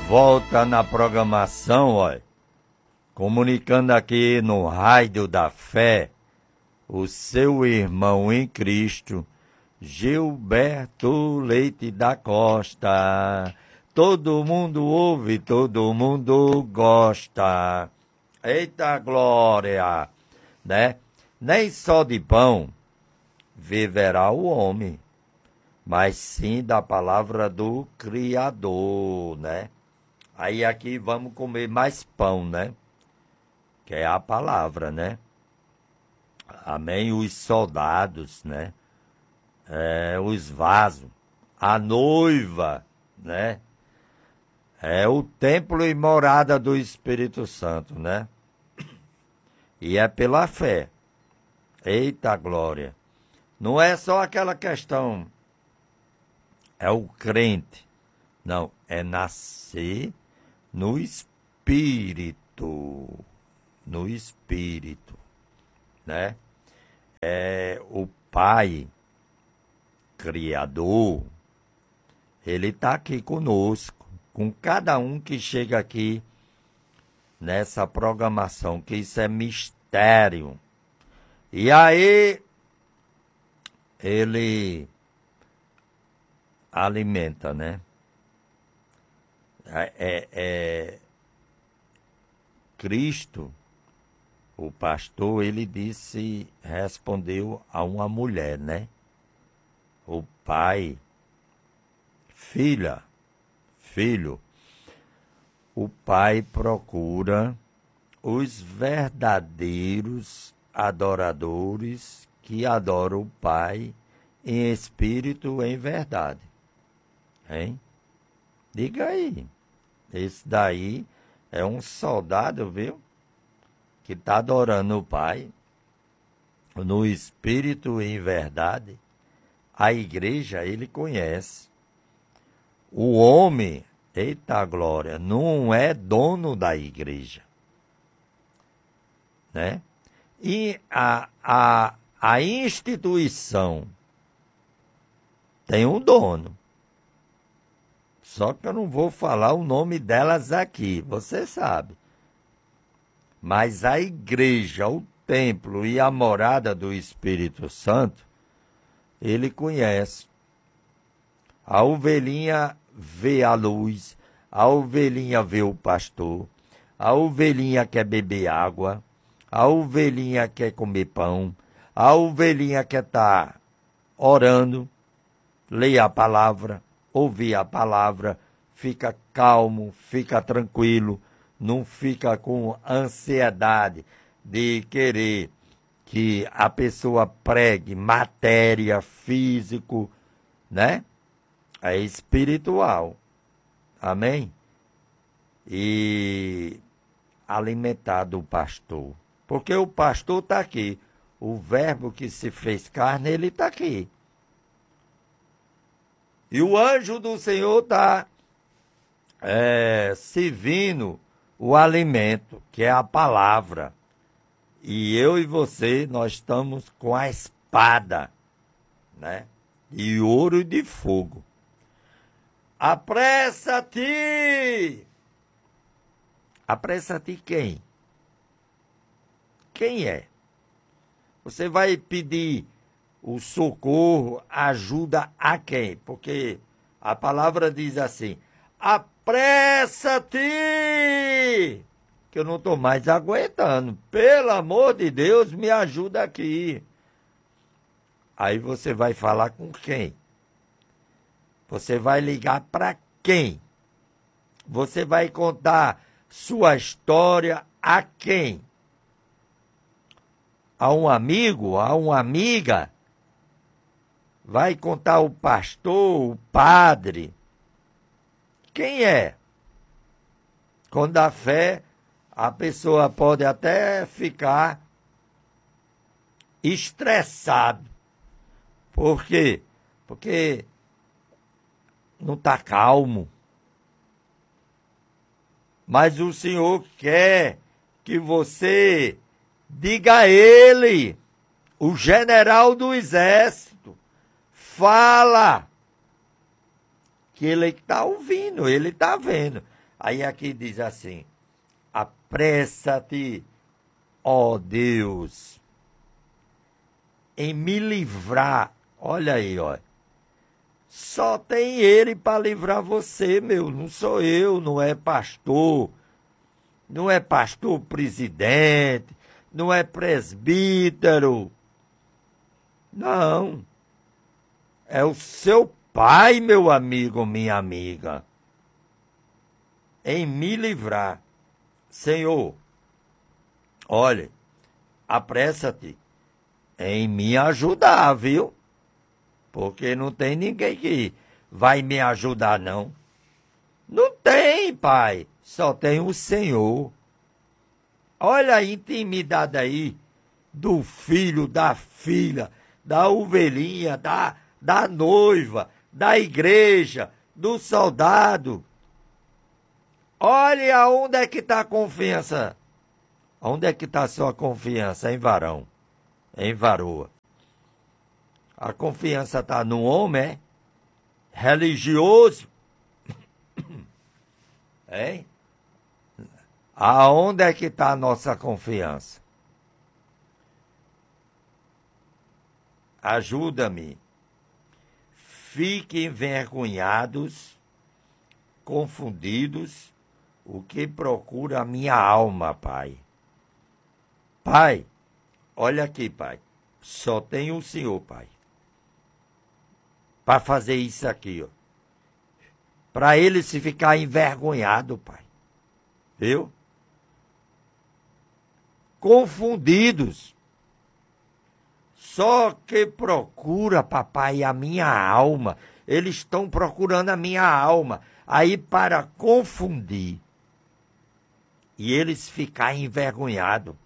volta na programação, ó, comunicando aqui no Raio da Fé, o seu irmão em Cristo, Gilberto Leite da Costa. Todo mundo ouve, todo mundo gosta. Eita glória, né? Nem só de pão viverá o homem, mas sim da palavra do Criador, né? Aí aqui vamos comer mais pão, né? Que é a palavra, né? Amém? Os soldados, né? Os vasos, a noiva, né? É o templo e morada do Espírito Santo, né? E é pela fé. Eita glória! Não é só aquela questão, é o crente. Não, é nascer no Espírito. No Espírito, né? É o Pai Criador, ele está aqui conosco, com cada um que chega aqui nessa programação, que isso é mistério. E aí, ele alimenta, né? Cristo, o pastor, ele respondeu a uma mulher, né? O pai, filho, o pai procura os verdadeiros adoradores que adoram o Pai em espírito e em verdade. Hein? Diga aí. Esse daí é um soldado, viu? Que está adorando o Pai no espírito e em verdade. A igreja, ele conhece. O homem, eita glória, não é dono da igreja, né? E a instituição tem um dono. Só que eu não vou falar o nome delas aqui, você sabe. Mas a igreja, o templo e a morada do Espírito Santo, ele conhece. A ovelhinha vê a luz, a ovelhinha vê o pastor, a ovelhinha quer beber água, a ovelhinha quer comer pão, a ovelhinha quer estar orando, ler a palavra, ouvir a palavra, fica calmo, fica tranquilo, não fica com ansiedade de querer que a pessoa pregue matéria, físico, né? É espiritual. Amém? E alimentado o pastor. Porque o pastor está aqui. O verbo que se fez carne, ele está aqui. E o anjo do Senhor está servindo o alimento, que é a palavra. E eu e você, nós estamos com a espada, né? De ouro e de fogo. Apressa-te! Apressa-te quem? Quem é? Você vai pedir o socorro, ajuda a quem? Porque a palavra diz assim, apressa-te! Que eu não estou mais aguentando. Pelo amor de Deus, me ajuda aqui. Aí você vai falar com quem? Você vai ligar para quem? Você vai contar sua história a quem? A um amigo, a uma amiga? Vai contar ao pastor, o padre? Quem é? Quando a fé, a pessoa pode até ficar estressada. Por quê? Porque não está calmo. Mas o Senhor quer que você diga a Ele, o general do exército, fala, que Ele está ouvindo, Ele está vendo. Aí aqui diz assim: apressa-te, ó Deus, em me livrar. Olha aí, ó. Só tem ele para livrar você, meu. Não sou eu, não é pastor. Não é pastor presidente, não é presbítero. Não. É o seu pai, meu amigo, minha amiga. Em me livrar. Senhor, olha, apressa-te em me ajudar, viu? Porque não tem ninguém que vai me ajudar, não. Não tem, pai. Só tem o Senhor. Olha a intimidade aí do filho, da filha, da ovelhinha, da noiva, da igreja, do soldado. Olha onde é que está a confiança. Onde é que está a sua confiança? Em varão, em varoa. A confiança está no homem, é? Religioso. Hein? Aonde é que está a nossa confiança? Ajuda-me. Fiquem envergonhados, confundidos, o que procura a minha alma, Pai. Pai, olha aqui, Pai. Só tem o Senhor, Pai, para fazer isso aqui, ó. Para ele se ficar envergonhado, Pai. Viu? Confundidos. Só que procura, papai, a minha alma. Eles estão procurando a minha alma. Aí para confundir. E eles ficarem envergonhados.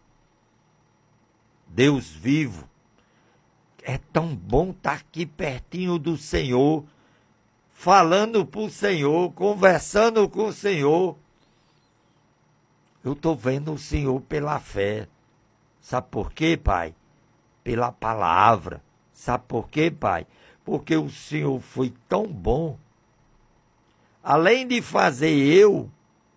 Deus vivo. É tão bom estar aqui pertinho do Senhor. Falando para o Senhor. Conversando com o Senhor. Eu estou vendo o Senhor pela fé. Sabe por quê, Pai? Pela palavra. Sabe por quê, Pai? Porque o Senhor foi tão bom. Além de fazer eu,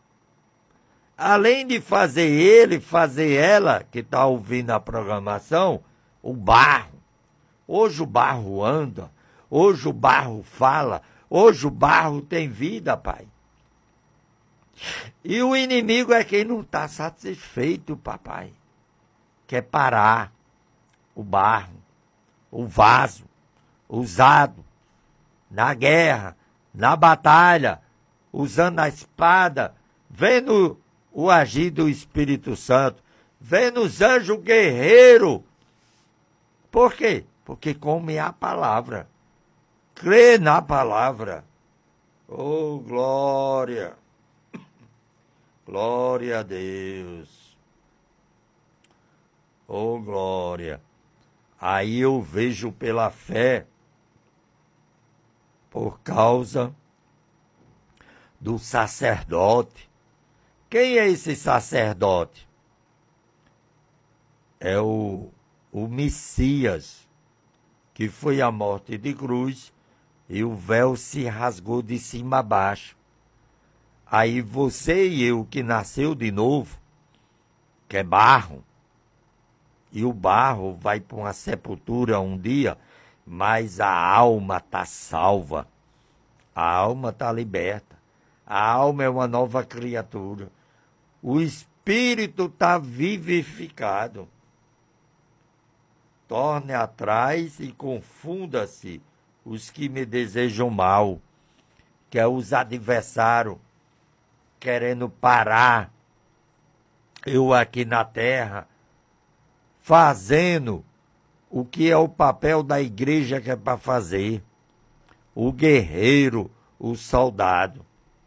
além de fazer ele, fazer ela, que está ouvindo a programação, o barro. Hoje o barro anda, hoje o barro fala, hoje o barro tem vida, Pai. E o inimigo é quem não está satisfeito, papai. Quer parar o barro, o vaso, usado na guerra, na batalha, usando a espada, vendo o agir do Espírito Santo, vendo os anjos guerreiros. Por quê? Porque come a palavra, crê na palavra. Oh, glória! Glória a Deus. Oh, glória. Aí eu vejo pela fé, por causa do sacerdote. Quem é esse sacerdote? É o Messias, que foi a morte de cruz e o véu se rasgou de cima a baixo. Aí você e eu que nasceu de novo, que é barro, e o barro vai para uma sepultura um dia, mas a alma está salva, a alma está liberta, a alma é uma nova criatura, o espírito está vivificado. Torne atrás e confunda-se os que me desejam mal, que é os adversários, querendo parar eu aqui na terra, fazendo o que é o papel da igreja que é para fazer. O guerreiro, o soldado.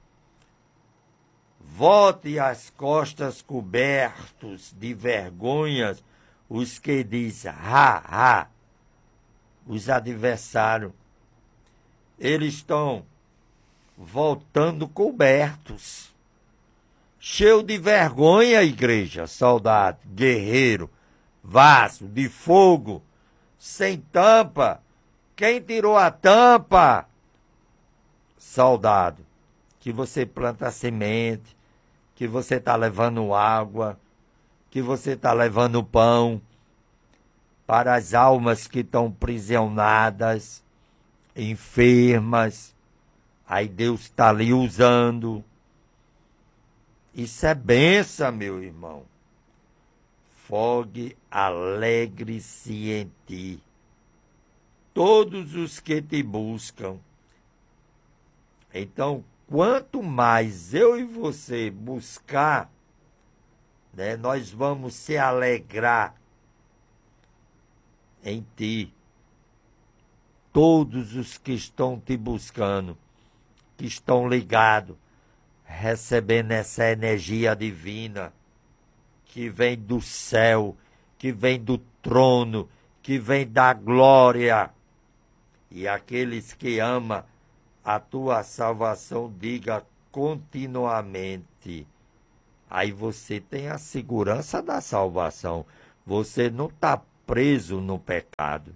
Volte as costas cobertos de vergonhas os que dizem, ha, os adversários. Eles estão voltando cobertos. Cheio de vergonha, igreja, soldado, guerreiro, vaso de fogo, sem tampa. Quem tirou a tampa? Soldado. que você planta a semente, que você está levando água, que você está levando pão para as almas que estão prisionadas, enfermas. Aí Deus está ali usando. Isso é bênção, meu irmão. Fogue, alegre-se em ti. Todos os que te buscam. Então, quanto mais eu e você buscar, né, nós vamos se alegrar em ti. Todos os que estão te buscando, que estão ligados, recebendo essa energia divina, que vem do céu, que vem do trono, que vem da glória. E aqueles que amam a tua salvação, diga continuamente. Aí você tem a segurança da salvação. Você não está preso no pecado.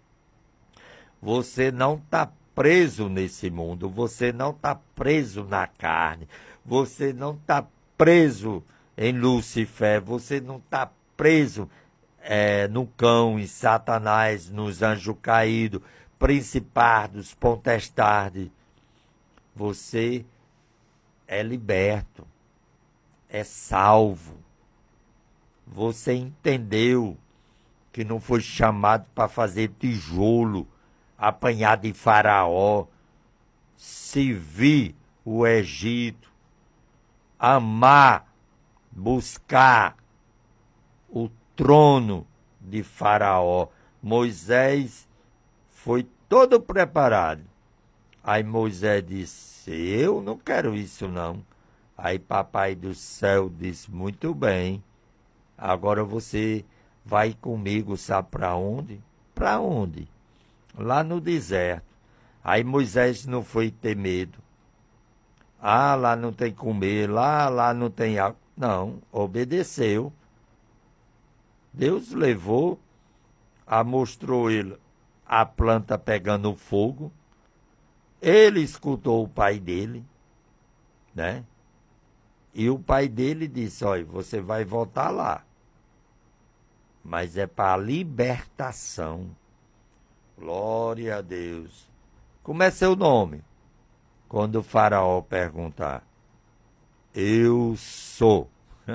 Você não está preso nesse mundo. Você não está preso na carne. Você não está preso em Lúcifer. Você não está preso no cão, em Satanás, nos anjos caídos, principados, potestades. Você é liberto, é salvo. Você entendeu que não foi chamado para fazer tijolo, apanhar de Faraó, servir o Egito, amar, buscar o trono de Faraó. Moisés foi todo preparado. Aí Moisés disse, eu não quero isso não. Aí Papai do céu disse, muito bem, agora você vai comigo, sabe para onde? Para onde? Lá no deserto. Aí Moisés não foi ter medo. Ah, lá não tem comer, lá não tem água. Não, obedeceu. Deus levou, mostrou ele a planta pegando fogo. Ele escutou o pai dele, né? E o pai dele disse, olha, você vai voltar lá. Mas é para libertação. Glória a Deus. Como é seu nome? Quando o faraó perguntar, eu sou.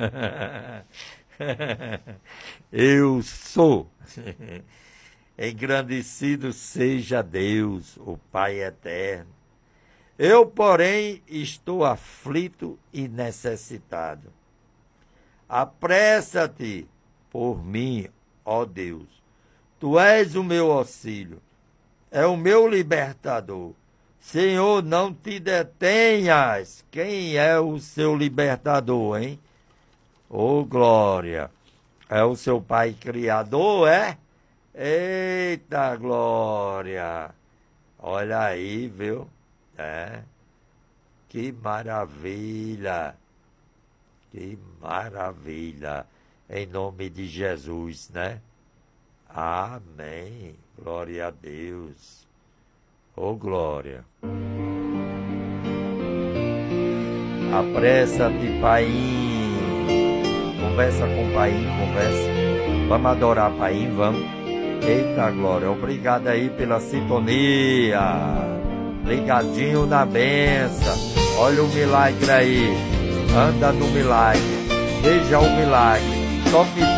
Eu sou. Engrandecido seja Deus, o Pai eterno. Eu, porém, estou aflito e necessitado. Apressa-te por mim, ó Deus. Tu és o meu auxílio, é o meu libertador. Senhor, não te detenhas. Quem é o seu libertador, hein? Ô, glória. É o seu Pai Criador, é? Eita, glória. Olha aí, viu? É. Que maravilha. Que maravilha. Em nome de Jesus, né? Amém. Glória a Deus. Ô, glória. Apressa-te, Painho. Conversa com o Painho, conversa. Vamos adorar Painho, vamos. Eita, glória. Obrigado aí pela sintonia. Ligadinho na benção. Olha o milagre aí. Anda no milagre. Veja o milagre. Só me